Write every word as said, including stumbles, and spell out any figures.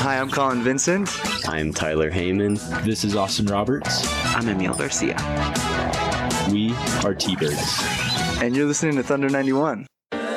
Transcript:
Hi, I'm Colin Vincent. I'm Tyler Heyman. This is Austin Roberts. I'm Emil Garcia. We are T-Birds. And you're listening to Thunder ninety-one.